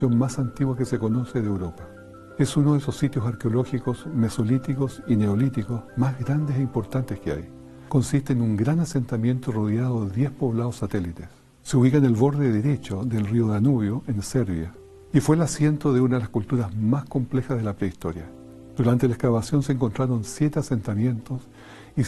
más antigua que se conoce de Europa. Es uno de esos sitios arqueológicos mesolíticos y neolíticos más grandes e importantes que hay. Consiste en un gran asentamiento rodeado de 10 poblados satélites. Se ubica en el borde derecho del río Danubio, en Serbia, y fue el asiento de una de las culturas más complejas de la prehistoria. Durante la excavación se encontraron 7 asentamientos y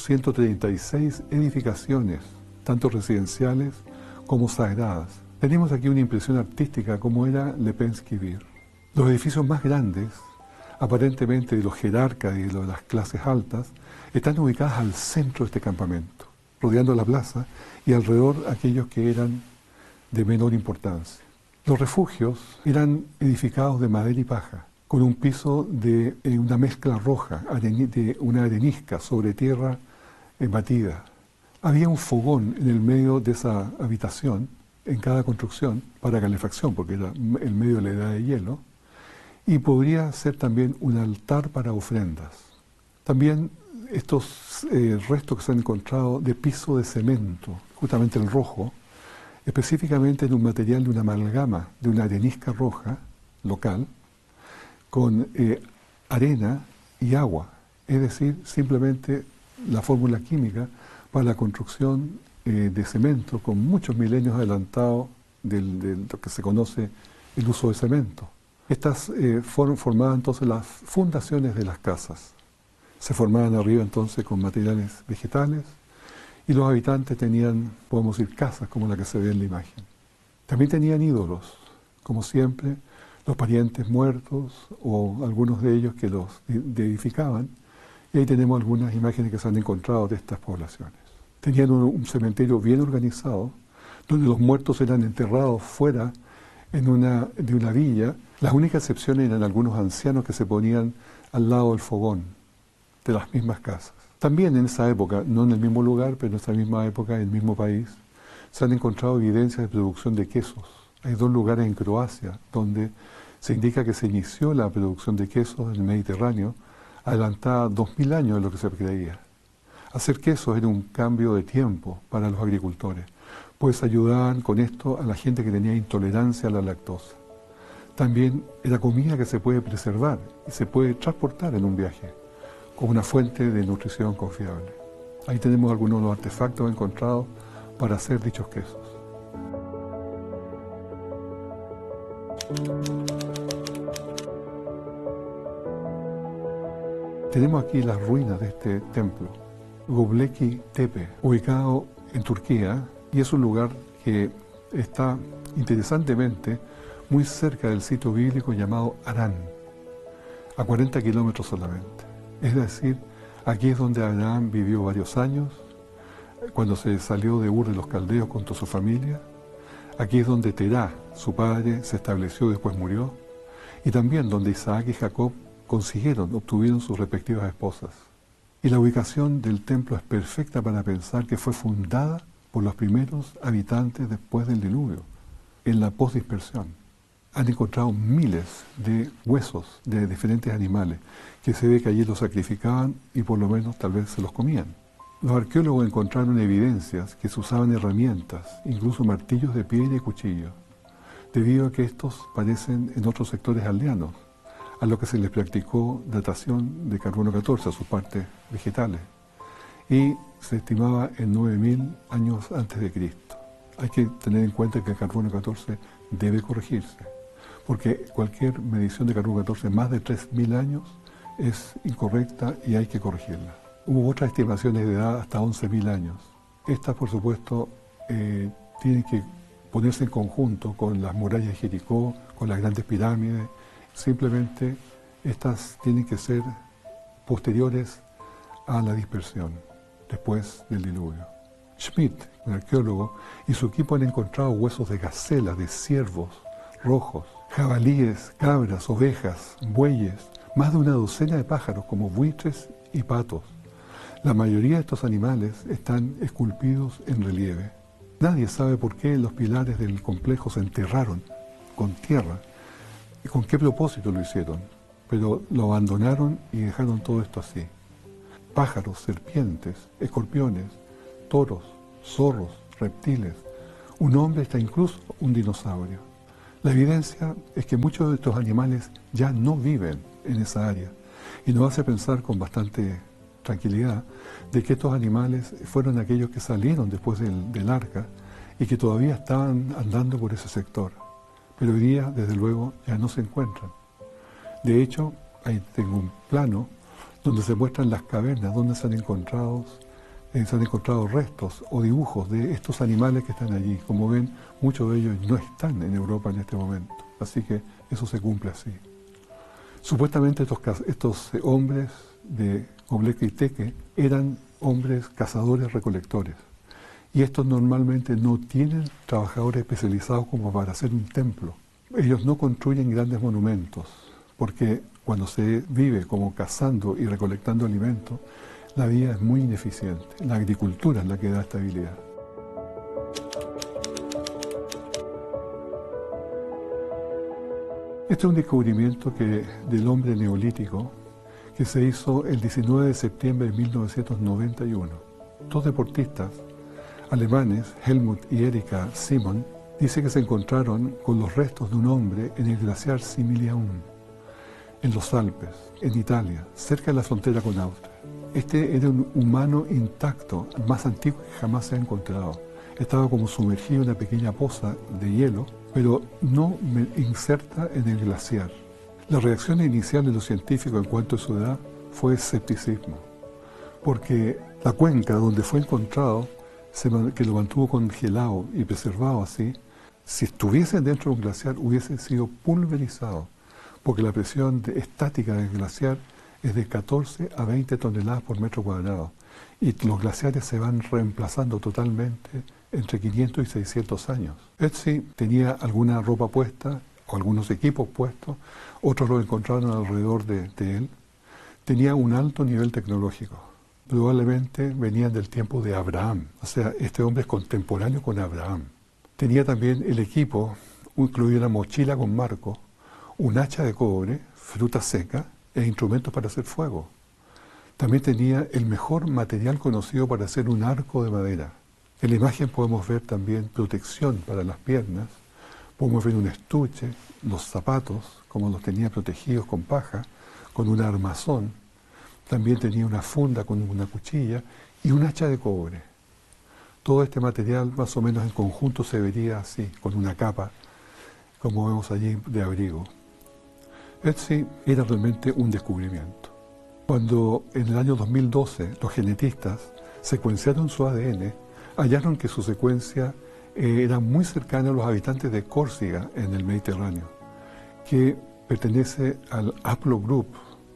136 edificaciones, tanto residenciales como sagradas. Tenemos aquí una impresión artística como era Lepenski Vir. Los edificios más grandes, aparentemente de los jerarcas y de las clases altas, están ubicados al centro de este campamento, rodeando la plaza y alrededor aquellos que eran de menor importancia. Los refugios eran edificados de madera y paja, con un piso de una mezcla roja, de una arenisca sobre tierra batida. Había un fogón en el medio de esa habitación, en cada construcción, para calefacción, porque era el medio de la edad de hielo, y podría ser también un altar para ofrendas. También estos restos que se han encontrado de piso de cemento, justamente el rojo, específicamente en un material de una amalgama, de una arenisca roja local, con arena y agua, es decir, simplemente la fórmula química para la construcción de cemento con muchos milenios adelantados de lo que se conoce el uso de cemento. Estas formaban entonces las fundaciones de las casas. Se formaban arriba entonces con materiales vegetales y los habitantes tenían, podemos decir, casas como la que se ve en la imagen. También tenían ídolos, como siempre, los parientes muertos o algunos de ellos que los deificaban. Y ahí tenemos algunas imágenes que se han encontrado de estas poblaciones. Tenían un cementerio bien organizado, donde los muertos eran enterrados fuera de una villa. Las únicas excepciones eran algunos ancianos que se ponían al lado del fogón de las mismas casas. También en esa época, no en el mismo lugar, pero en esa misma época, en el mismo país, se han encontrado evidencias de producción de quesos. Hay 2 lugares en Croacia donde se indica que se inició la producción de quesos en el Mediterráneo, adelantada 2000 años de lo que se creía. Hacer quesos era un cambio de tiempo para los agricultores, pues ayudaban con esto a la gente que tenía intolerancia a la lactosa. También era comida que se puede preservar y se puede transportar en un viaje, como una fuente de nutrición confiable. Ahí tenemos algunos de los artefactos encontrados para hacer dichos quesos. Tenemos aquí las ruinas de este templo, Göbekli Tepe, ubicado en Turquía, y es un lugar que está interesantemente muy cerca del sitio bíblico llamado Harán, a 40 kilómetros solamente. Es decir, aquí es donde Abraham vivió varios años, cuando se salió de Ur de los Caldeos con toda su familia. Aquí es donde Terá, su padre, se estableció y después murió, y también donde Isaac y Jacob obtuvieron sus respectivas esposas. Y la ubicación del templo es perfecta para pensar que fue fundada por los primeros habitantes después del diluvio, en la posdispersión. Han encontrado miles de huesos de diferentes animales, que se ve que allí los sacrificaban y por lo menos tal vez se los comían. Los arqueólogos encontraron evidencias que se usaban herramientas, incluso martillos de piedra y cuchillos, debido a que estos parecen en otros sectores aldeanos, a lo que se les practicó datación de carbono 14 a sus partes vegetales, y se estimaba en 9000 años antes de Cristo. Hay que tener en cuenta que el carbono 14 debe corregirse, porque cualquier medición de carbono 14 más de 3000 años es incorrecta y hay que corregirla. Hubo otras estimaciones de edad hasta 11.000 años. Estas, por supuesto, tienen que ponerse en conjunto con las murallas de Jericó, con las grandes pirámides. Simplemente estas tienen que ser posteriores a la dispersión, después del diluvio. Schmidt, un arqueólogo, y su equipo han encontrado huesos de gacelas, de ciervos rojos, jabalíes, cabras, ovejas, bueyes, más de una docena de pájaros como buitres y patos. La mayoría de estos animales están esculpidos en relieve. Nadie sabe por qué los pilares del complejo se enterraron con tierra y con qué propósito lo hicieron, pero lo abandonaron y dejaron todo esto así. Pájaros, serpientes, escorpiones, toros, zorros, reptiles, un hombre, hasta incluso un dinosaurio. La evidencia es que muchos de estos animales ya no viven en esa área y nos hace pensar con bastante tranquilidad de que estos animales fueron aquellos que salieron después del arca y que todavía estaban andando por ese sector. Pero hoy día, desde luego, ya no se encuentran. De hecho, ahí tengo un plano donde se muestran las cavernas donde se han encontrado restos o dibujos de estos animales que están allí. Como ven, muchos de ellos no están en Europa en este momento, así que eso se cumple así. Supuestamente estos hombres de Göbekli Tepe eran hombres cazadores-recolectores, y estos normalmente no tienen trabajadores especializados como para hacer un templo. Ellos no construyen grandes monumentos, porque cuando se vive como cazando y recolectando alimentos, la vida es muy ineficiente. La agricultura es la que da estabilidad. Este es un descubrimiento del hombre neolítico que se hizo el 19 de septiembre de 1991. Dos deportistas alemanes, Helmut y Erika Simon, dicen que se encontraron con los restos de un hombre en el glaciar Similiaun, en los Alpes, en Italia, cerca de la frontera con Austria. Este era un humano intacto, el más antiguo que jamás se ha encontrado. Estaba como sumergido en una pequeña poza de hielo, pero no inserta en el glaciar. La reacción inicial de los científicos en cuanto a su edad fue escepticismo, porque la cuenca donde fue encontrado, que lo mantuvo congelado y preservado así, si estuviese dentro de un glaciar hubiese sido pulverizado, porque la presión estática del glaciar es de 14 a 20 toneladas por metro cuadrado, y los glaciares se van reemplazando totalmente entre 500 y 600 años. Ötzi tenía alguna ropa puesta, o algunos equipos puestos, otros lo encontraron alrededor de él. Tenía un alto nivel tecnológico. Probablemente venían del tiempo de Abraham, o sea, este hombre es contemporáneo con Abraham. Tenía también el equipo, incluía una mochila con marco, un hacha de cobre, fruta seca e instrumentos para hacer fuego. También tenía el mejor material conocido para hacer un arco de madera. En la imagen podemos ver también protección para las piernas, podemos ver un estuche, los zapatos, como los tenía protegidos con paja, con un armazón. También tenía una funda con una cuchilla y un hacha de cobre. Todo este material más o menos en conjunto se vería así, con una capa, como vemos allí, de abrigo. Ötzi era realmente un descubrimiento. Cuando en el año 2012 los genetistas secuenciaron su ADN, hallaron que su secuencia era muy cercana a los habitantes de Córcega en el Mediterráneo, que pertenece al haplogroup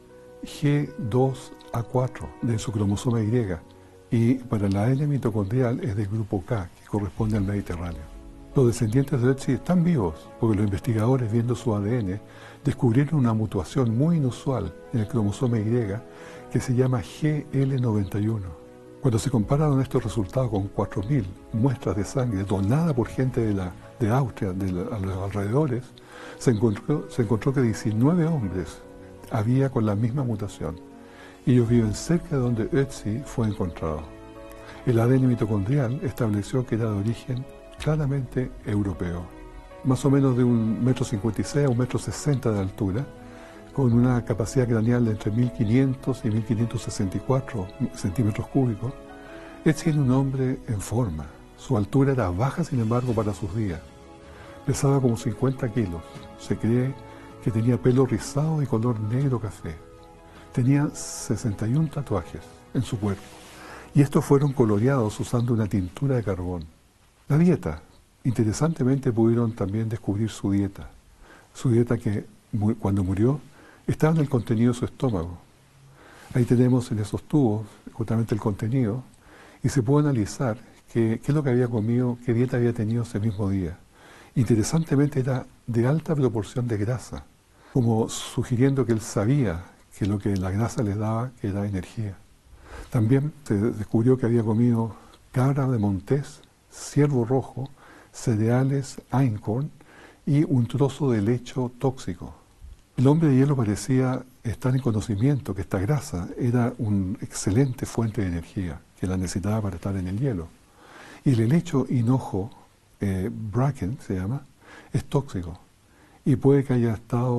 G2A4 de su cromosoma Y, y para el ADN mitocondrial es del grupo K, que corresponde al Mediterráneo. Los descendientes de Ötzi están vivos porque los investigadores, viendo su ADN, descubrieron una mutación muy inusual en el cromosoma Y que se llama GL91. Cuando se compararon estos resultados con 4.000 muestras de sangre donadas por gente de Austria, a los alrededores, se encontró que 19 hombres había con la misma mutación. Y ellos viven cerca de donde Ötzi fue encontrado. El ADN mitocondrial estableció que era de origen claramente europeo. Más o menos de 1,56 m a 1,60 m de altura, con una capacidad craneal de entre 1.500 y 1.564 centímetros cúbicos. Ötzi era un hombre en forma. Su altura era baja, sin embargo, para sus días. Pesaba como 50 kilos. Se cree que tenía pelo rizado y color negro café. Tenía 61 tatuajes en su cuerpo. Y estos fueron coloreados usando una tintura de carbón. La dieta. Interesantemente pudieron también descubrir su dieta. Su dieta que, cuando murió, estaba en el contenido de su estómago. Ahí tenemos en esos tubos justamente el contenido y se puede analizar qué es lo que había comido, qué dieta había tenido ese mismo día. Interesantemente era de alta proporción de grasa, como sugiriendo que él sabía que lo que la grasa le daba era energía. También se descubrió que había comido cabra de montés, ciervo rojo, cereales einkorn y un trozo de lecho tóxico. El hombre de hielo parecía estar en conocimiento que esta grasa era una excelente fuente de energía, que la necesitaba para estar en el hielo. Y el helecho hinojo, bracken se llama, es tóxico. y puede que haya estado